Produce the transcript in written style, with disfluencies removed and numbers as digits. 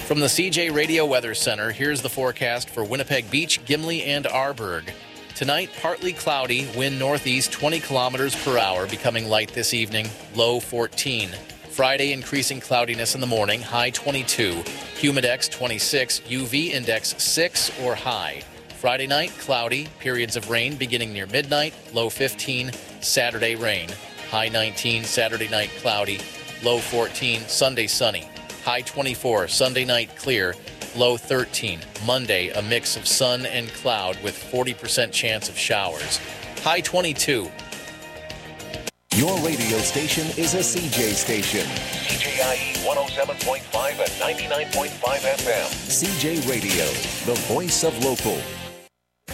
From the CJ Radio Weather Center, here's the forecast for Winnipeg Beach, Gimli, and Arborg. Tonight, partly cloudy, wind northeast 20 kilometers per hour, becoming light this evening, low 14. Friday, increasing cloudiness in the morning, high 22. Humidex 26, UV index 6 or high. Friday night, cloudy, periods of rain beginning near midnight, low 15. Saturday, rain, high 19. Saturday night, cloudy, low 14. Sunday, sunny. High 24, Sunday night clear, low 13. Monday, a mix of sun and cloud with 40% chance of showers. High 22. Your radio station is a CJ station. CJIE 107.5 and 99.5 FM. CJ Radio, the voice of local.